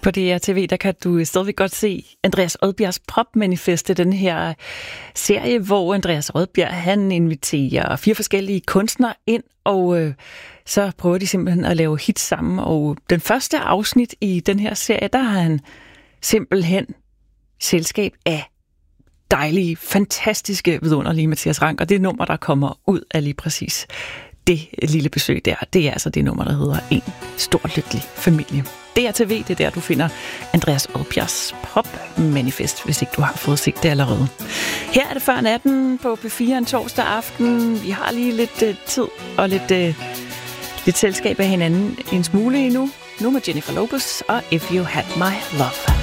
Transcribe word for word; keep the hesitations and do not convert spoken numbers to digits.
På D R T V, der kan du stadigvæk godt se Andreas Odbjergs Popmanifest, den her serie, hvor Andreas Odbjerg, han inviterer fire forskellige kunstnere ind, og øh, så prøver de simpelthen at lave hits sammen. Og den første afsnit i den her serie, der har han simpelthen selskab af dejlige, fantastiske, vidunderlige Mathias Rank, og det nummer, der kommer ud af lige præcis det lille besøg der, det er altså det nummer, der hedder En Stor Lykkelig Familie. D R T V, det er der, du finder Andreas Odbjergs Popmanifest, hvis ikke du har fået set det allerede. Her er det før natten på P fire en torsdag aften. Vi har lige lidt uh, tid og lidt, uh, lidt selskab af hinanden en smule endnu. Nu med Jennifer Lopez og If You Had My Love.